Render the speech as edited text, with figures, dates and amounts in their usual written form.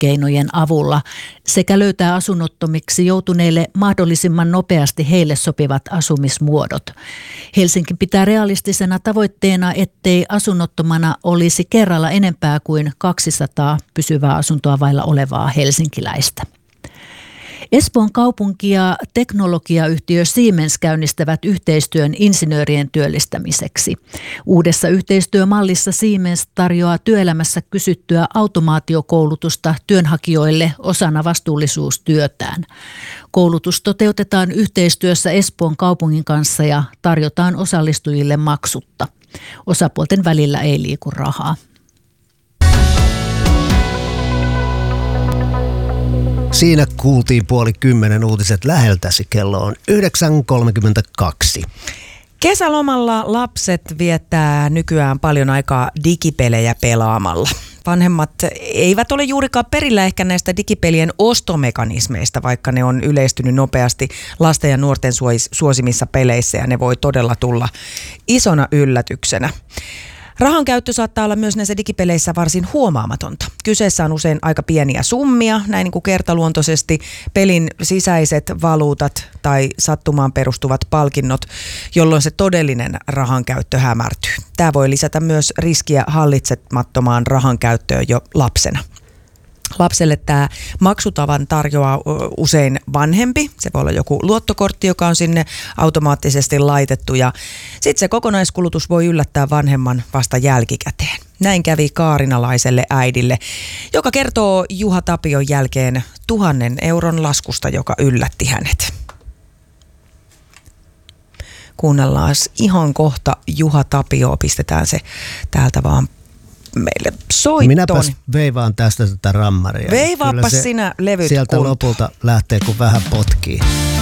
keinojen avulla sekä löytää asunnottomiksi joutuneille mahdollisimman nopeasti heille sopivat asumismuodot. Helsinki pitää realistisena tavoitteena, ettei asunnottomana olisi kerralla enempää kuin 200 pysyvää asuntoa vailla olevaa helsinkiläistä. Espoon kaupunki ja teknologiayhtiö Siemens käynnistävät yhteistyön insinöörien työllistämiseksi. Uudessa yhteistyömallissa Siemens tarjoaa työelämässä kysyttyä automaatiokoulutusta työnhakijoille osana vastuullisuustyötään. Koulutus toteutetaan yhteistyössä Espoon kaupungin kanssa ja tarjotaan osallistujille maksutta. Osapuolten välillä ei liiku rahaa. Siinä kuultiin 9:30 uutiset läheltäsi. Kello on 9.32. Kesälomalla lapset viettää nykyään paljon aikaa digipelejä pelaamalla. Vanhemmat eivät ole juurikaan perillä ehkä näistä digipelien ostomekanismeista, vaikka ne on yleistynyt nopeasti lasten ja nuorten suosimissa peleissä ja ne voi todella tulla isona yllätyksenä. Rahan käyttö saattaa olla myös näissä digipeleissä varsin huomaamatonta. Kyseessä on usein aika pieniä summia, näin niin kuin kertaluontoisesti pelin sisäiset valuutat tai sattumaan perustuvat palkinnot, jolloin se todellinen rahan käyttö hämärtyy. Tämä voi lisätä myös riskiä hallitsemattomaan rahan käyttöön jo lapsena. Lapselle tämä maksutavan tarjoaa usein vanhempi. Se voi olla joku luottokortti, joka on sinne automaattisesti laitettu ja sitten se kokonaiskulutus voi yllättää vanhemman vasta jälkikäteen. Näin kävi kaarinalaiselle äidille, joka kertoo Juha Tapion jälkeen 1 000 euron laskusta, joka yllätti hänet. Kuunnellaan ihan kohta Juha Tapio, pistetään se täältä vaan meille soittoon. Minäpäs veivaan tästä tätä rammaria. Veivaappas sinä levyt sieltä kuntoon. Lopulta lähtee, kun vähän potkii.